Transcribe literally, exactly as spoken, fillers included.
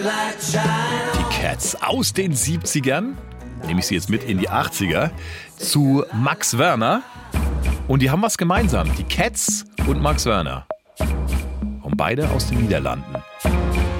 Die Cats aus den siebzigern, nehme ich sie jetzt mit in die achtziger, zu Max Werner. Und die haben was gemeinsam, die Cats und Max Werner. Und beide aus den Niederlanden.